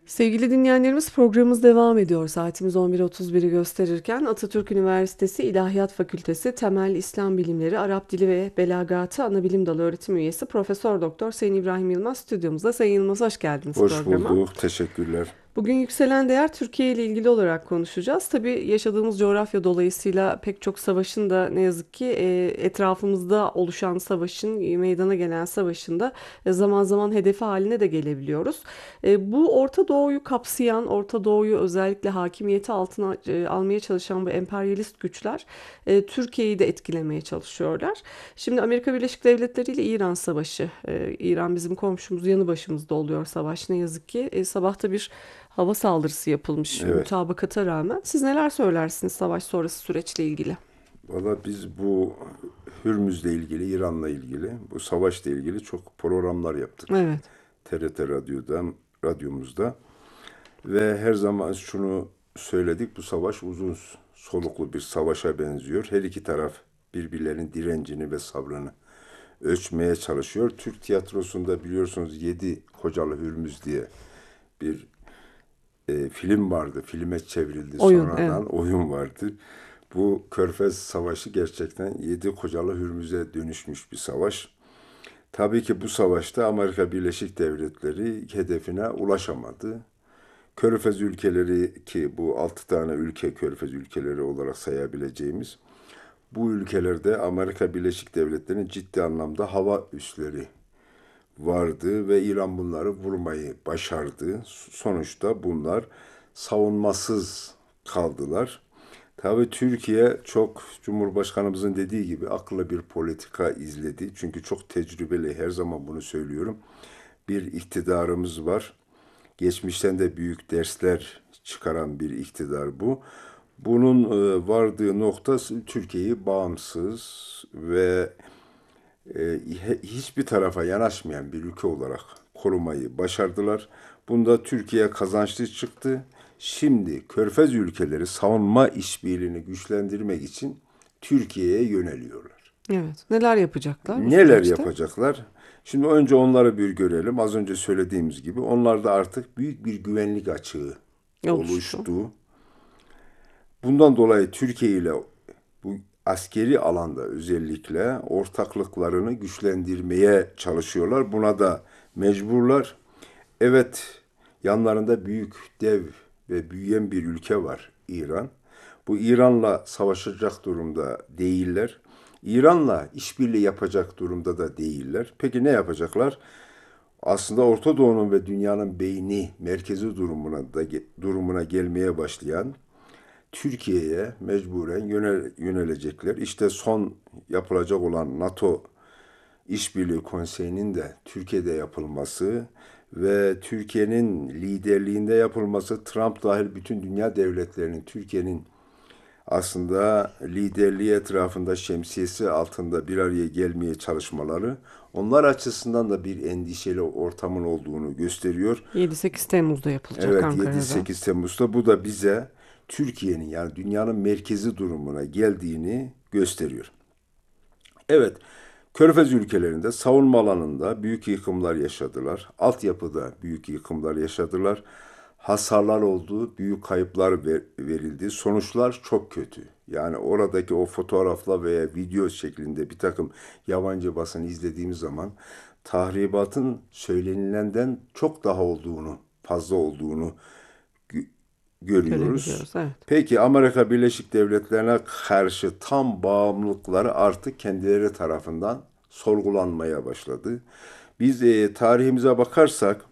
Sevgili dinleyenlerimiz programımız devam ediyor. Saatimiz 11.31'i gösterirken Atatürk Üniversitesi İlahiyat Fakültesi Temel İslam Bilimleri, Arap Dili ve Belagatı Anabilim Dalı öğretim üyesi Profesör Doktor Sayın İbrahim Yılmaz stüdyomuzda. Sayın Yılmaz hoş geldiniz Hoş programa. bulduk. Teşekkürler. Bugün yükselen değer Türkiye ile ilgili olarak konuşacağız. Tabii yaşadığımız coğrafya dolayısıyla pek çok savaşın da ne yazık ki etrafımızda oluşan savaşın, meydana gelen savaşın da zaman zaman hedefi haline de gelebiliyoruz. Bu Orta Doğu'yu kapsayan, Orta Doğu'yu özellikle hakimiyeti altına almaya çalışan bu emperyalist güçler Türkiye'yi de etkilemeye çalışıyorlar. Şimdi Amerika Birleşik Devletleri ile İran savaşı. İran bizim komşumuz, yanı başımızda oluyor savaş ne yazık ki. Sabahta bir hava saldırısı yapılmış Evet. mutabakata rağmen. Siz neler söylersiniz savaş sonrası süreçle ilgili? Valla biz bu Hürmüz'le ilgili, İran'la ilgili, bu savaşla ilgili çok programlar yaptık. Evet. TRT radyomuzda. Ve her zaman şunu söyledik, bu savaş uzun soluklu bir savaşa benziyor. Her iki taraf birbirlerinin direncini ve sabrını ölçmeye çalışıyor. Türk tiyatrosunda biliyorsunuz Yedi Kocalı Hürmüz diye bir film vardı. Filme çevrildi Oyun, evet. sonradan. Oyun vardı. Bu Körfez Savaşı gerçekten Yedi Kocalı Hürmüz'e dönüşmüş bir savaş. Tabii ki bu savaşta Amerika Birleşik Devletleri hedefine ulaşamadı. Körfez ülkeleri ki bu 6 tane ülke Körfez ülkeleri olarak sayabileceğimiz bu ülkelerde Amerika Birleşik Devletleri'nin ciddi anlamda hava üsleri vardı ve İran bunları vurmayı başardı. Sonuçta bunlar savunmasız kaldılar. Tabii Türkiye çok Cumhurbaşkanımızın dediği gibi akıllı bir politika izledi. Çünkü çok tecrübeli, her zaman bunu söylüyorum. Bir iktidarımız var. Geçmişten de büyük dersler çıkaran bir iktidar bu. Bunun vardığı nokta Türkiye'yi bağımsız ve hiçbir tarafa yanaşmayan bir ülke olarak korumayı başardılar. Bunda Türkiye kazançlı çıktı. Şimdi Körfez ülkeleri savunma işbirliğini güçlendirmek için Türkiye'ye yöneliyorlar. Evet. Neler yapacaklar bu Neler süreçte? yapacaklar? Şimdi önce onları bir görelim. Az önce söylediğimiz gibi onlarda artık büyük bir güvenlik açığı Oluştu. oluştu. Bundan dolayı Türkiye ile bu askeri alanda özellikle ortaklıklarını güçlendirmeye çalışıyorlar. Buna da mecburlar. Evet, yanlarında büyük, dev ve büyüyen bir ülke var, İran. Bu İran'la savaşacak durumda değiller. İran'la işbirliği yapacak durumda da değiller. Peki ne yapacaklar? Aslında Orta Doğu'nun ve dünyanın beyni, merkezi durumuna gelmeye başlayan Türkiye'ye mecburen yönelecekler. İşte son yapılacak olan NATO İşbirliği Konseyi'nin de Türkiye'de yapılması ve Türkiye'nin liderliğinde yapılması, Trump dahil bütün dünya devletlerinin Türkiye'nin aslında liderliği etrafında şemsiyesi altında bir araya gelmeye çalışmaları onlar açısından da bir endişeli ortamın olduğunu gösteriyor. 7-8 Temmuz'da yapılacak Evet, Ankara'da. 7-8 Temmuz'da bu da bize Türkiye'nin yani dünyanın merkezi durumuna geldiğini gösteriyor. Evet, Körfez ülkelerinde savunma alanında büyük yıkımlar yaşadılar. Altyapıda büyük yıkımlar yaşadılar. Hasarlar oldu, büyük kayıplar verildi. Sonuçlar çok kötü. Yani oradaki o fotoğrafla veya video şeklinde bir takım yabancı basın izlediğimiz zaman tahribatın söylenilenden çok daha olduğunu, fazla olduğunu görüyoruz. Görebiliyoruz. Evet. Peki Amerika Birleşik Devletleri'ne karşı tam bağımlılıkları artık kendileri tarafından sorgulanmaya başladı. Biz tarihimize bakarsak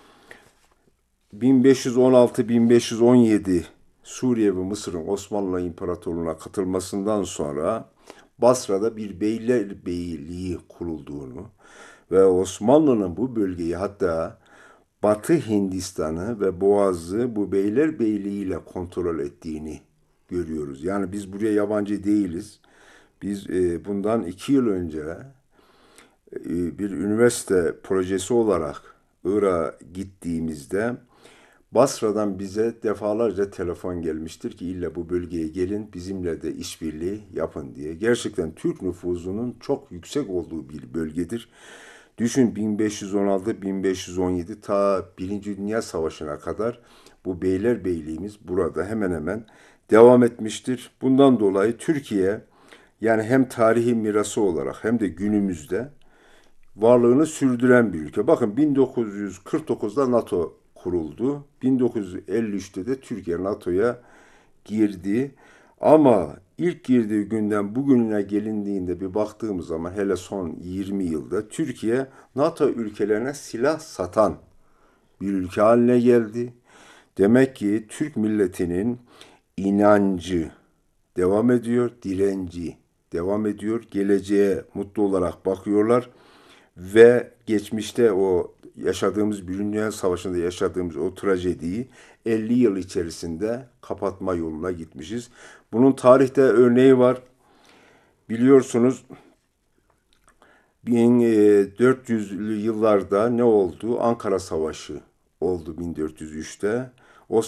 1516-1517 Suriye ve Mısır'ın Osmanlı İmparatorluğu'na katılmasından sonra Basra'da bir beylerbeyliği kurulduğunu ve Osmanlı'nın bu bölgeyi hatta Batı Hindistan'ı ve Boğaz'ı bu beylerbeyliği ile kontrol ettiğini görüyoruz. Yani biz buraya yabancı değiliz. Biz bundan 2 yıl önce bir üniversite projesi olarak Irak'a gittiğimizde Basra'dan bize defalarca telefon gelmiştir ki illa bu bölgeye gelin bizimle de işbirliği yapın diye. Gerçekten Türk nüfusunun çok yüksek olduğu bir bölgedir. Düşün 1516-1517 ta Birinci Dünya Savaşı'na kadar bu beylerbeyliğimiz burada hemen hemen devam etmiştir. Bundan dolayı Türkiye yani hem tarihi mirası olarak hem de günümüzde varlığını sürdüren bir ülke. Bakın 1949'da NATO kuruldu. 1953'te de Türkiye NATO'ya girdi. Ama ilk girdiği günden bugüne gelindiğinde bir baktığımız zaman hele son 20 yılda Türkiye NATO ülkelerine silah satan bir ülke haline geldi. Demek ki Türk milletinin inancı devam ediyor, direnci devam ediyor. Geleceğe mutlu olarak bakıyorlar ve geçmişte o yaşadığımız Birinci Dünya Savaşı'nda yaşadığımız o trajediyi 50 yıl içerisinde kapatma yoluna gitmişiz. Bunun tarihte örneği var. Biliyorsunuz 1400'lü yıllarda ne oldu? Ankara Savaşı oldu 1403'te.